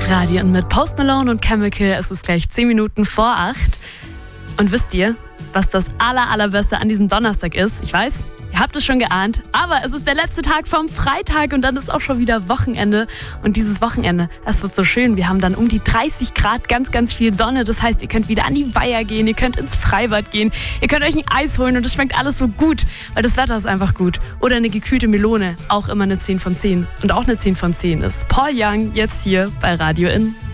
Radio und mit Post Malone und Chemical. Es ist gleich 10 Minuten vor 8. Und wisst ihr, was das allerbeste an diesem Donnerstag ist? Ich weiß, ihr habt es schon geahnt, aber es ist der letzte Tag vom Freitag und dann ist auch schon wieder Wochenende. Und dieses Wochenende, es wird so schön. Wir haben dann um die 30 Grad, ganz viel Sonne. Das heißt, ihr könnt wieder an die Weiher gehen, ihr könnt ins Freibad gehen, ihr könnt euch ein Eis holen und es schmeckt alles so gut, weil das Wetter ist einfach gut. Oder eine gekühlte Melone, auch immer eine 10 von 10. Und auch eine 10 von 10 ist Paul Young jetzt hier bei Radio In.